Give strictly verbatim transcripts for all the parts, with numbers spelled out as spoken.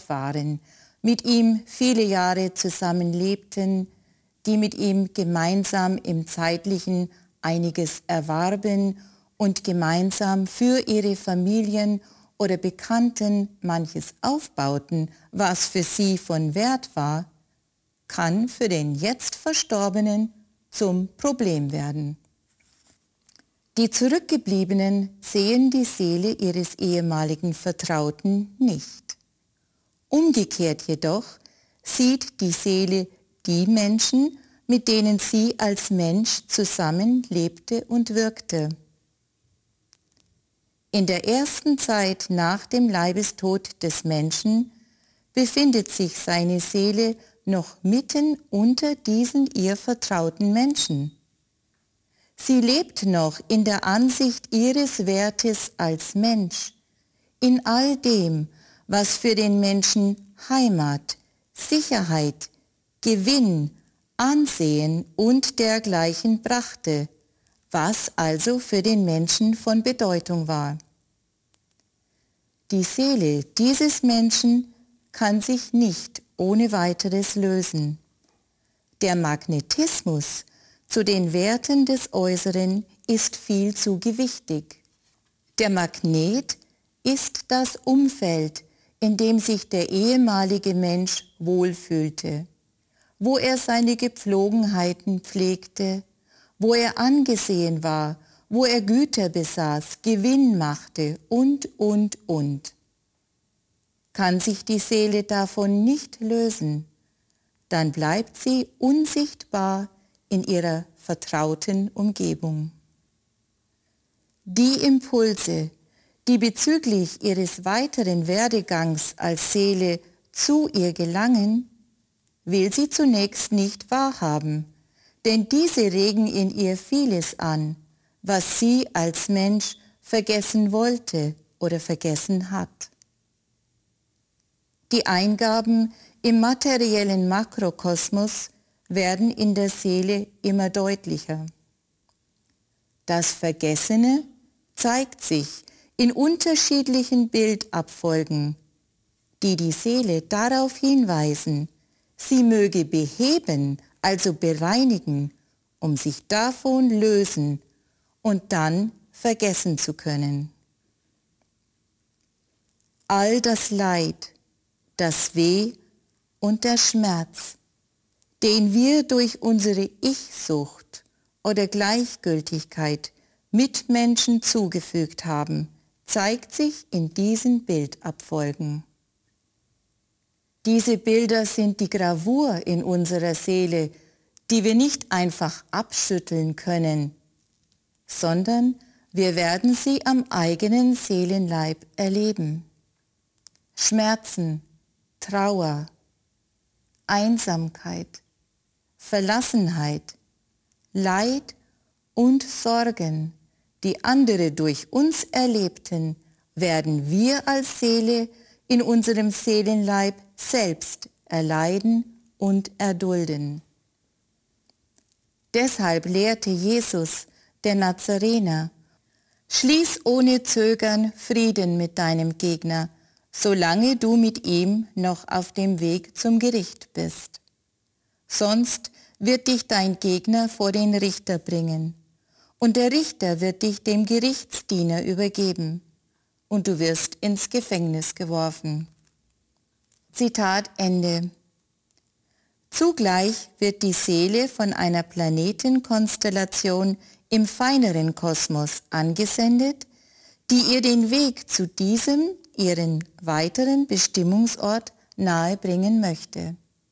vertraut waren, mit ihm viele Jahre zusammenlebten, die mit ihm gemeinsam im Zeitlichen einiges erwarben und gemeinsam für ihre Familien oder Bekannten manches aufbauten, was für sie von Wert war, kann für den jetzt Verstorbenen zum Problem werden. Die Zurückgebliebenen sehen die Seele ihres ehemaligen Vertrauten nicht. Umgekehrt jedoch sieht die Seele die Menschen, mit denen sie als Mensch zusammen lebte und wirkte. In der ersten Zeit nach dem Leibestod des Menschen befindet sich seine Seele noch mitten unter diesen ihr vertrauten Menschen. Sie lebt noch in der Ansicht ihres Wertes als Mensch, in all dem, was für den Menschen Heimat, Sicherheit, Gewinn, Ansehen und dergleichen brachte, was also für den Menschen von Bedeutung war. Die Seele dieses Menschen kann sich nicht ohne weiteres lösen. Der Magnetismus zu den Werten des Äußeren ist viel zu gewichtig. Der Magnet ist das Umfeld, in dem sich der ehemalige Mensch wohlfühlte, wo er seine Gepflogenheiten pflegte, wo er angesehen war, wo er Güter besaß, Gewinn machte und, und, und. Kann sich die Seele davon nicht lösen, dann bleibt sie unsichtbar in ihrer vertrauten Umgebung. Die Impulse, die bezüglich ihres weiteren Werdegangs als Seele zu ihr gelangen, will sie zunächst nicht wahrhaben, denn diese regen in ihr vieles an, was sie als Mensch vergessen wollte oder vergessen hat. Die Eingaben im materiellen Makrokosmos werden in der Seele immer deutlicher. Das Vergessene zeigt sich in unterschiedlichen Bildabfolgen, die die Seele darauf hinweisen, sie möge beheben, also bereinigen, um sich davon lösen und dann vergessen zu können. All das Leid, das Weh und der Schmerz, den wir durch unsere Ich-Sucht oder Gleichgültigkeit Mitmenschen zugefügt haben, zeigt sich in diesen Bildabfolgen. Diese Bilder sind die Gravur in unserer Seele, die wir nicht einfach abschütteln können, sondern wir werden sie am eigenen Seelenleib erleben. Schmerzen, Trauer, Einsamkeit, Verlassenheit, Leid und Sorgen, die andere durch uns erlebten, werden wir als Seele in unserem Seelenleib selbst erleiden und erdulden. Deshalb lehrte Jesus, der Nazarener, schließ ohne Zögern Frieden mit deinem Gegner, solange du mit ihm noch auf dem Weg zum Gericht bist. Sonst wird dich dein Gegner vor den Richter bringen, und der Richter wird dich dem Gerichtsdiener übergeben, und du wirst ins Gefängnis geworfen. Zitat Ende. Zugleich wird die Seele von einer Planetenkonstellation im feineren Kosmos angesendet, die ihr den Weg zu diesem, ihren weiteren Bestimmungsort nahebringen möchte.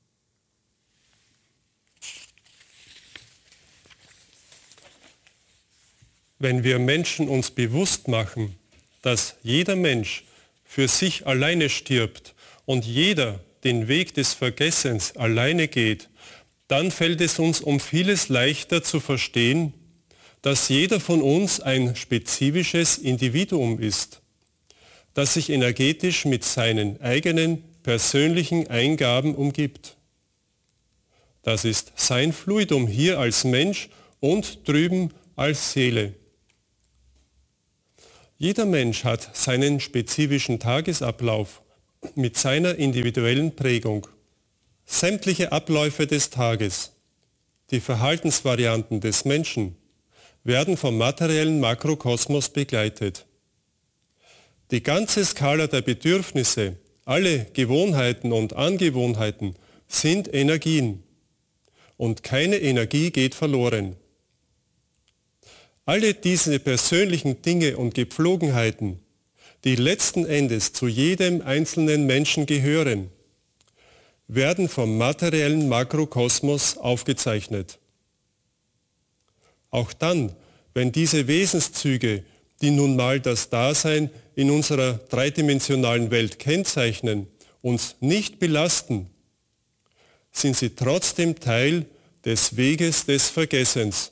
Wenn wir Menschen uns bewusst machen, dass jeder Mensch für sich alleine stirbt und jeder den Weg des Vergessens alleine geht, dann fällt es uns um vieles leichter zu verstehen, dass jeder von uns ein spezifisches Individuum ist, das sich energetisch mit seinen eigenen persönlichen Eingaben umgibt. Das ist sein Fluidum hier als Mensch und drüben als Seele. Jeder Mensch hat seinen spezifischen Tagesablauf mit seiner individuellen Prägung. Sämtliche Abläufe des Tages, die Verhaltensvarianten des Menschen, werden vom materiellen Makrokosmos begleitet. Die ganze Skala der Bedürfnisse, alle Gewohnheiten und Angewohnheiten sind Energien und keine Energie geht verloren. Alle diese persönlichen Dinge und Gepflogenheiten, die letzten Endes zu jedem einzelnen Menschen gehören, werden vom materiellen Makrokosmos aufgezeichnet. Auch dann, wenn diese Wesenszüge, die nun mal das Dasein in unserer dreidimensionalen Welt kennzeichnen, uns nicht belasten, sind sie trotzdem Teil des Weges des Vergessens.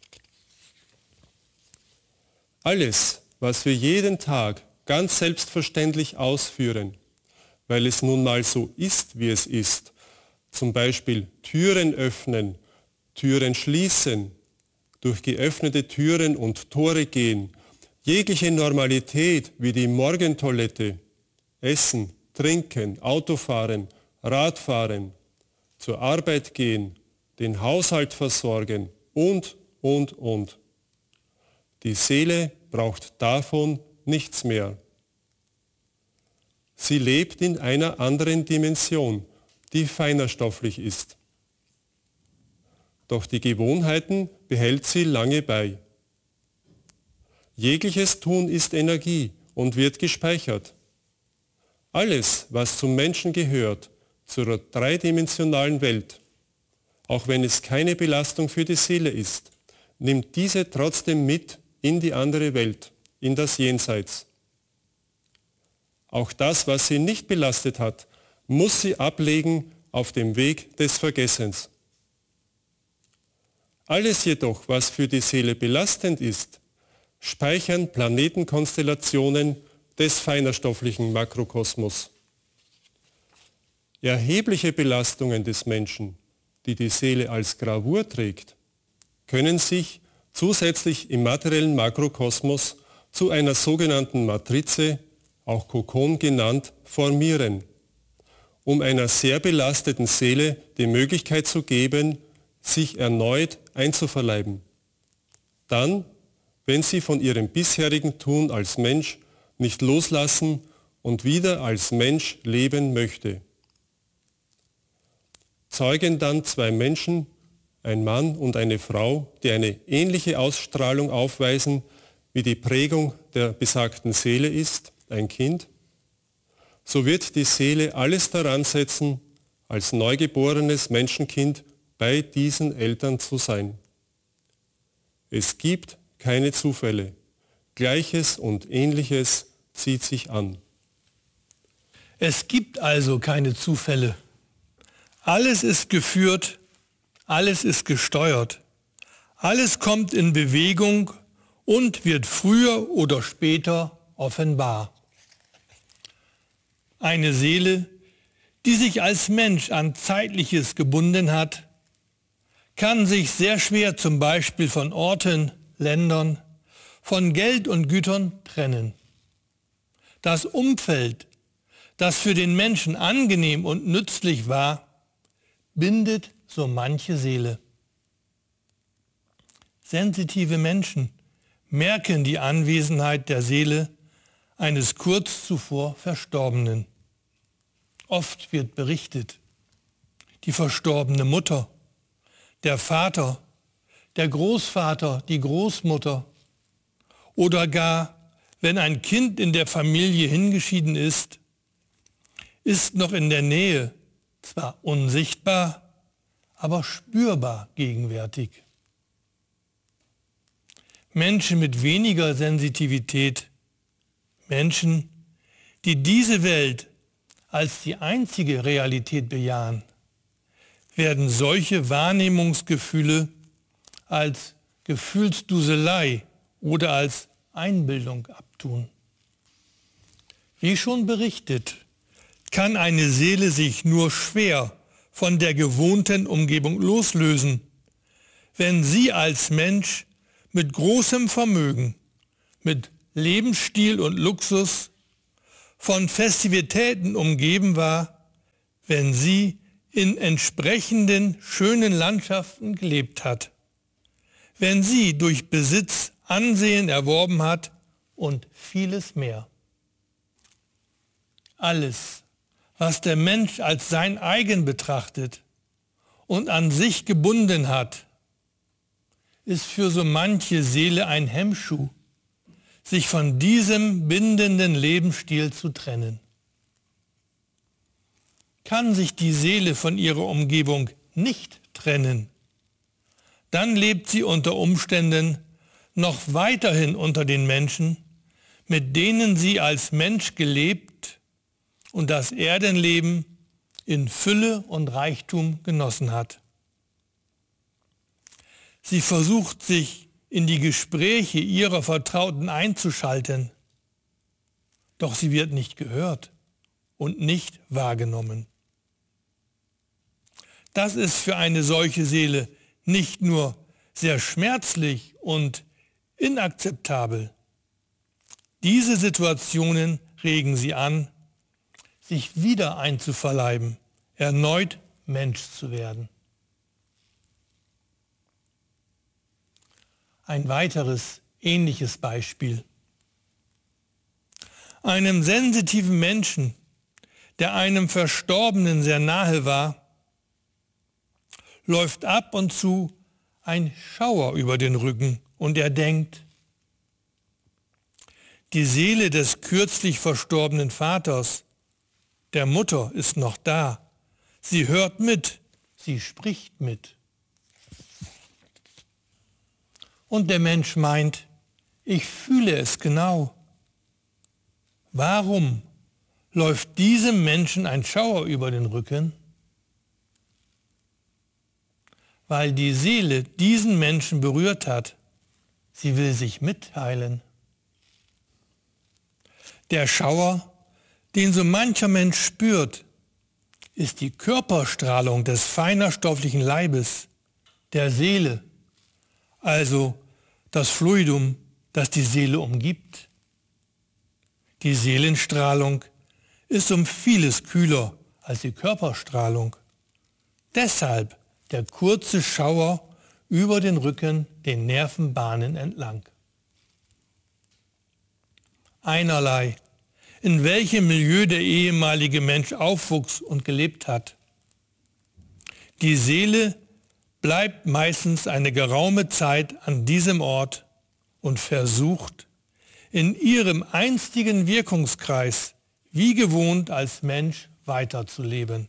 Alles, was wir jeden Tag ganz selbstverständlich ausführen, weil es nun mal so ist, wie es ist, zum Beispiel Türen öffnen, Türen schließen, durch geöffnete Türen und Tore gehen, jegliche Normalität wie die Morgentoilette, Essen, Trinken, Autofahren, Radfahren, zur Arbeit gehen, den Haushalt versorgen und, und, und. Die Seele braucht davon nichts mehr. Sie lebt in einer anderen Dimension, die feinerstofflich ist. Doch die Gewohnheiten behält sie lange bei. Jegliches Tun ist Energie und wird gespeichert. Alles, was zum Menschen gehört, zur dreidimensionalen Welt, auch wenn es keine Belastung für die Seele ist, nimmt diese trotzdem mit in die andere Welt, in das Jenseits. Auch das, was sie nicht belastet hat, muss sie ablegen auf dem Weg des Vergessens. Alles jedoch, was für die Seele belastend ist, speichern Planetenkonstellationen des feinerstofflichen Makrokosmos. Erhebliche Belastungen des Menschen, die die Seele als Gravur trägt, können sich zusätzlich im materiellen Makrokosmos zu einer sogenannten Matrize, auch Kokon genannt, formieren, um einer sehr belasteten Seele die Möglichkeit zu geben, sich erneut einzuverleiben. Dann, wenn sie von ihrem bisherigen Tun als Mensch nicht loslassen und wieder als Mensch leben möchte. Zeugen dann zwei Menschen, ein Mann und eine Frau, die eine ähnliche Ausstrahlung aufweisen, wie die Prägung der besagten Seele ist, ein Kind, so wird die Seele alles daran setzen, als neugeborenes Menschenkind bei diesen Eltern zu sein. Es gibt keine Zufälle. Gleiches und Ähnliches zieht sich an. Es gibt also keine Zufälle. Alles ist geführt, alles ist gesteuert. Alles kommt in Bewegung und wird früher oder später offenbar. Eine Seele, die sich als Mensch an Zeitliches gebunden hat, kann sich sehr schwer zum Beispiel von Orten, Ländern, von Geld und Gütern trennen. Das Umfeld, das für den Menschen angenehm und nützlich war, bindet so manche Seele. Sensitive Menschen merken die Anwesenheit der Seele eines kurz zuvor Verstorbenen. Oft wird berichtet, die verstorbene Mutter, der Vater, der Großvater, die Großmutter oder gar, wenn ein Kind in der Familie hingeschieden ist, ist noch in der Nähe, zwar unsichtbar, aber spürbar gegenwärtig. Menschen mit weniger Sensitivität, Menschen, die diese Welt als die einzige Realität bejahen, werden solche Wahrnehmungsgefühle als Gefühlsduselei oder als Einbildung abtun. Wie schon berichtet, kann eine Seele sich nur schwer von der gewohnten Umgebung loslösen, wenn sie als Mensch mit großem Vermögen, mit Lebensstil und Luxus von Festivitäten umgeben war, wenn sie in entsprechenden schönen Landschaften gelebt hat, wenn sie durch Besitz Ansehen erworben hat und vieles mehr. Alles, was der Mensch als sein eigen betrachtet und an sich gebunden hat, ist für so manche Seele ein Hemmschuh, sich von diesem bindenden Lebensstil zu trennen. Kann sich die Seele von ihrer Umgebung nicht trennen, dann lebt sie unter Umständen noch weiterhin unter den Menschen, mit denen sie als Mensch gelebt und das Erdenleben in Fülle und Reichtum genossen hat. Sie versucht sich in die Gespräche ihrer Vertrauten einzuschalten, doch sie wird nicht gehört und nicht wahrgenommen. Das ist für eine solche Seele nicht nur sehr schmerzlich und inakzeptabel. Diese Situationen regen sie an, sich wieder einzuverleiben, erneut Mensch zu werden. Ein weiteres ähnliches Beispiel. Einem sensitiven Menschen, der einem Verstorbenen sehr nahe war, läuft ab und zu ein Schauer über den Rücken und er denkt, die Seele des kürzlich verstorbenen Vaters, der Mutter ist noch da. Sie hört mit, sie spricht mit. Und der Mensch meint, ich fühle es genau. Warum läuft diesem Menschen ein Schauer über den Rücken? Weil die Seele diesen Menschen berührt hat. Sie will sich mitteilen. Der Schauer, den so mancher Mensch spürt, ist die Körperstrahlung des feinerstofflichen Leibes, der Seele, also das Fluidum, das die Seele umgibt. Die Seelenstrahlung ist um vieles kühler als die Körperstrahlung. Deshalb der kurze Schauer über den Rücken den Nervenbahnen entlang. Einerlei, in welchem Milieu der ehemalige Mensch aufwuchs und gelebt hat. Die Seele bleibt meistens eine geraume Zeit an diesem Ort und versucht, in ihrem einstigen Wirkungskreis wie gewohnt als Mensch weiterzuleben.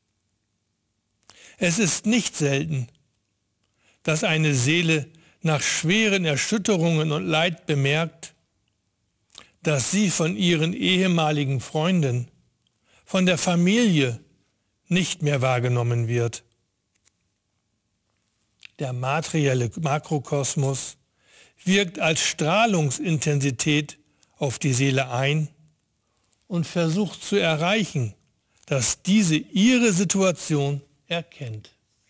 Es ist nicht selten, dass eine Seele nach schweren Erschütterungen und Leid bemerkt, dass sie von ihren ehemaligen Freunden, von der Familie nicht mehr wahrgenommen wird. Der materielle Makrokosmos wirkt als Strahlungsintensität auf die Seele ein und versucht zu erreichen, dass diese ihre Situation erkennt.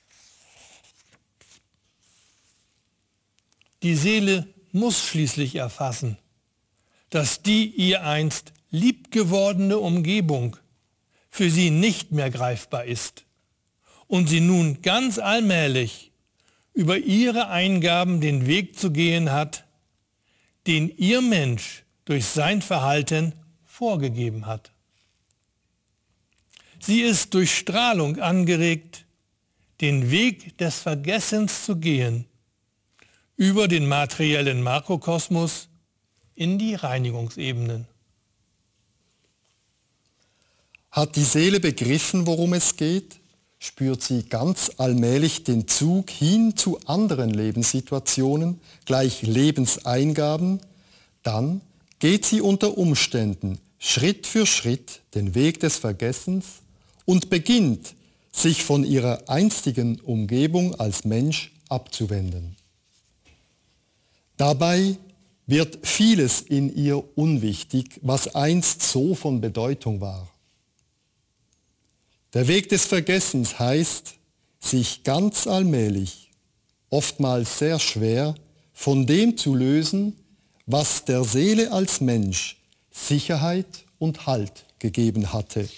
Die Seele muss schließlich erfassen, dass die ihr einst liebgewordene Umgebung für sie nicht mehr greifbar ist und sie nun ganz allmählich über ihre Eingaben den Weg zu gehen hat, den ihr Mensch durch sein Verhalten vorgegeben hat. Sie ist durch Strahlung angeregt, den Weg des Vergessens zu gehen, über den materiellen Makrokosmos in die Reinigungsebenen. Hat die Seele begriffen, worum es geht, spürt sie ganz allmählich den Zug hin zu anderen Lebenssituationen, gleich Lebenseingaben, dann geht sie unter Umständen Schritt für Schritt den Weg des Vergessens und beginnt, sich von ihrer einstigen Umgebung als Mensch abzuwenden. Dabei wird vieles in ihr unwichtig, was einst so von Bedeutung war. Der Weg des Vergessens heißt, sich ganz allmählich, oftmals sehr schwer, von dem zu lösen, was der Seele als Mensch Sicherheit und Halt gegeben hatte.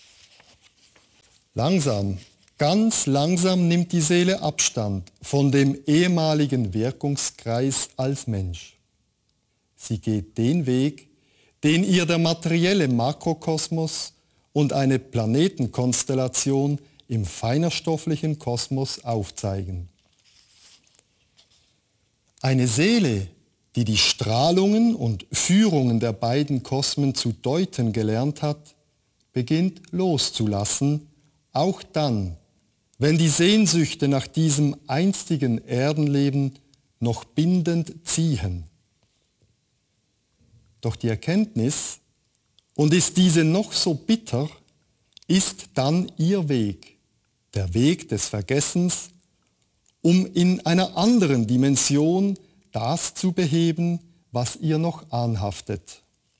Langsam, ganz langsam nimmt die Seele Abstand von dem ehemaligen Wirkungskreis als Mensch. Sie geht den Weg, den ihr der materielle Makrokosmos und eine Planetenkonstellation im feinerstofflichen Kosmos aufzeigen. Eine Seele, die die Strahlungen und Führungen der beiden Kosmen zu deuten gelernt hat, beginnt loszulassen, auch dann, wenn die Sehnsüchte nach diesem einstigen Erdenleben noch bindend ziehen. Doch die Erkenntnis, und ist diese noch so bitter, ist dann ihr Weg, der Weg des Vergessens, um in einer anderen Dimension das zu beheben, was ihr noch anhaftet.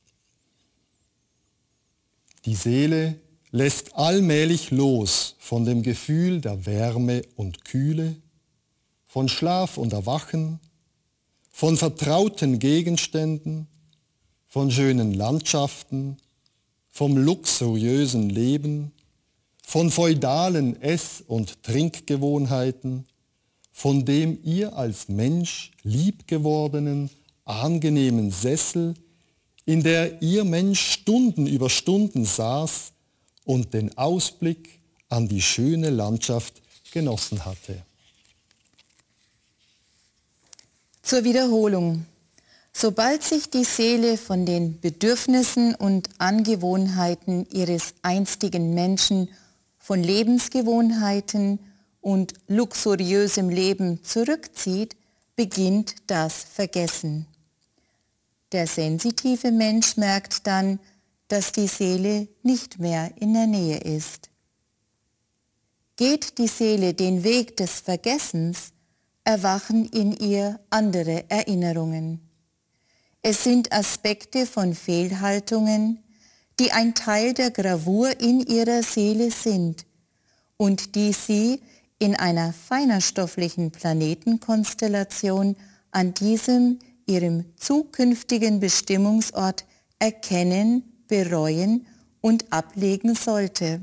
Die Seele lässt allmählich los von dem Gefühl der Wärme und Kühle, von Schlaf und Erwachen, von vertrauten Gegenständen, von schönen Landschaften, vom luxuriösen Leben, von feudalen Ess- und Trinkgewohnheiten, von dem ihr als Mensch liebgewordenen, angenehmen Sessel, in der ihr Mensch Stunden über Stunden saß und den Ausblick an die schöne Landschaft genossen hatte. Zur Wiederholung. Sobald sich die Seele von den Bedürfnissen und Angewohnheiten ihres einstigen Menschen, von Lebensgewohnheiten und luxuriösem Leben zurückzieht, beginnt das Vergessen. Der sensitive Mensch merkt dann, dass die Seele nicht mehr in der Nähe ist. Geht die Seele den Weg des Vergessens, erwachen in ihr andere Erinnerungen. Es sind Aspekte von Fehlhaltungen, die ein Teil der Gravur in ihrer Seele sind und die sie in einer feinerstofflichen Planetenkonstellation an diesem, ihrem zukünftigen Bestimmungsort erkennen, bereuen und ablegen sollte.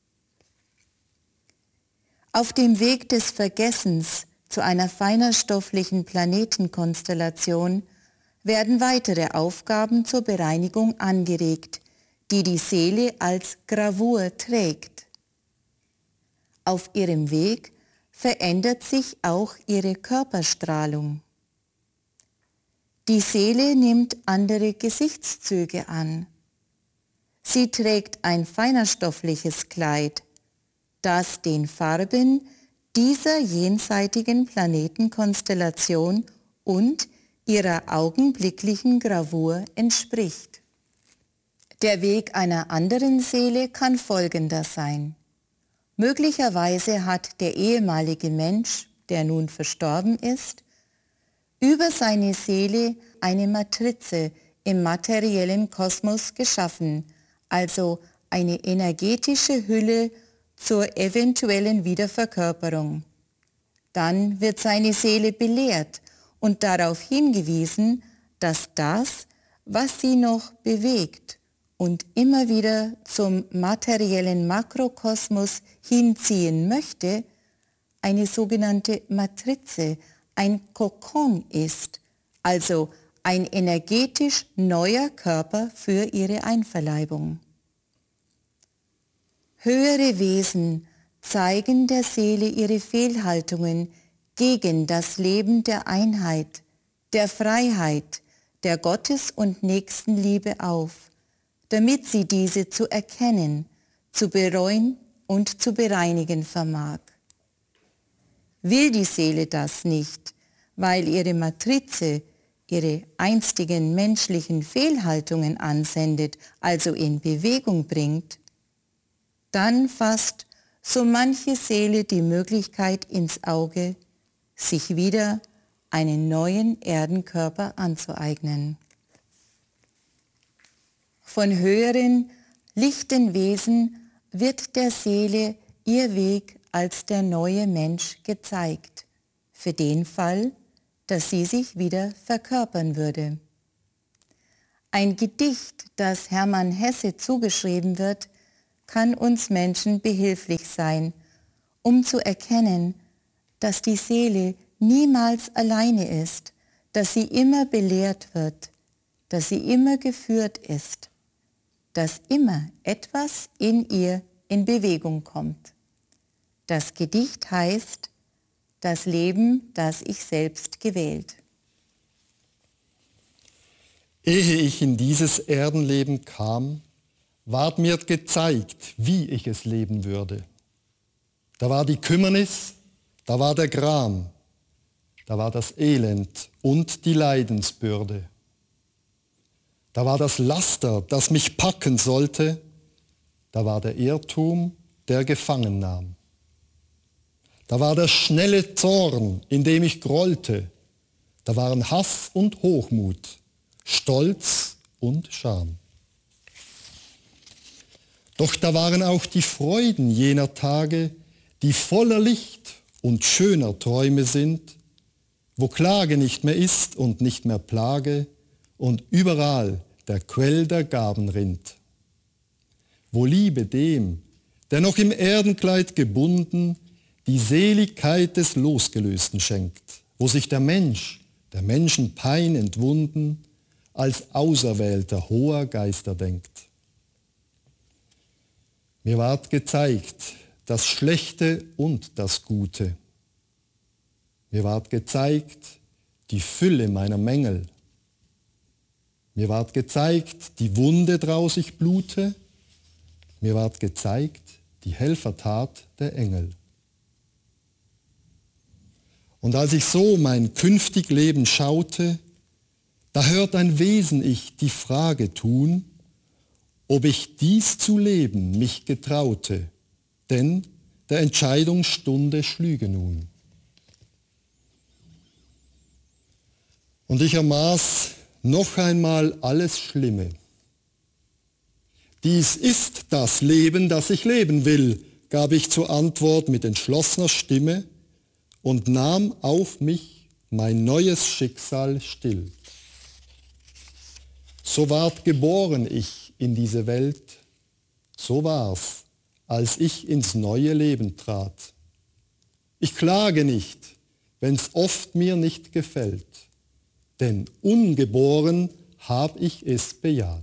Auf dem Weg des Vergessens zu einer feinerstofflichen Planetenkonstellation werden weitere Aufgaben zur Bereinigung angeregt, die die Seele als Gravur trägt. Auf ihrem Weg verändert sich auch ihre Körperstrahlung. Die Seele nimmt andere Gesichtszüge an. Sie trägt ein feinerstoffliches Kleid, das den Farben dieser jenseitigen Planetenkonstellation und ihrer augenblicklichen Gravur entspricht. Der Weg einer anderen Seele kann folgender sein. Möglicherweise hat der ehemalige Mensch, der nun verstorben ist, über seine Seele eine Matrize im materiellen Kosmos geschaffen, also eine energetische Hülle zur eventuellen Wiederverkörperung. Dann wird seine Seele belehrt und darauf hingewiesen, dass das, was sie noch bewegt und immer wieder zum materiellen Makrokosmos hinziehen möchte, eine sogenannte Matrize, ein Kokon ist, also ein energetisch neuer Körper für ihre Einverleibung. Höhere Wesen zeigen der Seele ihre Fehlhaltungen gegen das Leben der Einheit, der Freiheit, der Gottes- und Nächstenliebe auf, damit sie diese zu erkennen, zu bereuen und zu bereinigen vermag. Will die Seele das nicht, weil ihre Matrize ihre einstigen menschlichen Fehlhaltungen ansendet, also in Bewegung bringt, dann fasst so manche Seele die Möglichkeit ins Auge, sich wieder einen neuen Erdenkörper anzueignen. Von höheren, lichten Wesen wird der Seele ihr Weg als der neue Mensch gezeigt, für den Fall, dass sie sich wieder verkörpern würde. Ein Gedicht, das Hermann Hesse zugeschrieben wird, kann uns Menschen behilflich sein, um zu erkennen, dass die Seele niemals alleine ist, dass sie immer belehrt wird, dass sie immer geführt ist, dass immer etwas in ihr in Bewegung kommt. Das Gedicht heißt Das Leben, das ich selbst gewählt. Ehe ich in dieses Erdenleben kam, ward mir gezeigt, wie ich es leben würde. Da war die Kümmernis, da war der Gram, da war das Elend und die Leidensbürde. Da war das Laster, das mich packen sollte, da war der Irrtum, der gefangen nahm. Da war der schnelle Zorn, in dem ich grollte, da waren Hass und Hochmut, Stolz und Scham. Doch da waren auch die Freuden jener Tage, die voller Licht und schöner Träume sind, wo Klage nicht mehr ist und nicht mehr Plage und überall der Quell der Gaben rinnt. Wo Liebe dem, der noch im Erdenkleid gebunden, die Seligkeit des Losgelösten schenkt, wo sich der Mensch, der Menschen Pein entwunden, als Auserwählter hoher Geister denkt. Mir ward gezeigt das Schlechte und das Gute. Mir ward gezeigt die Fülle meiner Mängel. Mir ward gezeigt die Wunde draus ich blute. Mir ward gezeigt die Helfertat der Engel. Und als ich so mein künftig Leben schaute, da hört ein Wesen ich die Frage tun, ob ich dies zu leben mich getraute, denn der Entscheidungsstunde schlüge nun. Und ich ermaß noch einmal alles Schlimme. Dies ist das Leben, das ich leben will, gab ich zur Antwort mit entschlossener Stimme und nahm auf mich mein neues Schicksal still. So ward geboren ich in diese Welt, so war's, als ich ins neue Leben trat. Ich klage nicht, wenn's oft mir nicht gefällt, denn ungeboren hab ich es bejaht.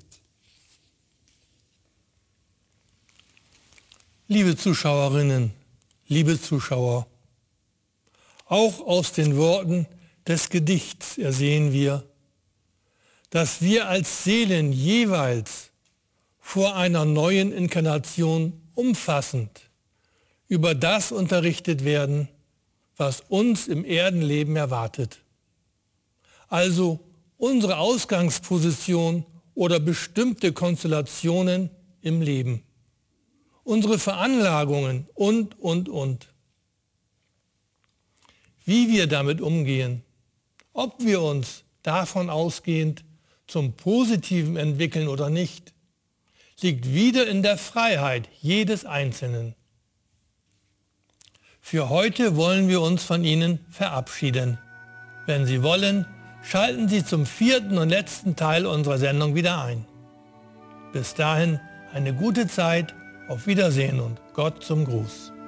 Liebe Zuschauerinnen, liebe Zuschauer, auch aus den Worten des Gedichts ersehen wir, dass wir als Seelen jeweils vor einer neuen Inkarnation umfassend über das unterrichtet werden, was uns im Erdenleben erwartet. Also unsere Ausgangsposition oder bestimmte Konstellationen im Leben, unsere Veranlagungen und, und, und. Wie wir damit umgehen, ob wir uns davon ausgehend zum Positiven entwickeln oder nicht, liegt wieder in der Freiheit jedes Einzelnen. Für heute wollen wir uns von Ihnen verabschieden. Wenn Sie wollen, schalten Sie zum vierten und letzten Teil unserer Sendung wieder ein. Bis dahin eine gute Zeit, auf Wiedersehen und Gott zum Gruß.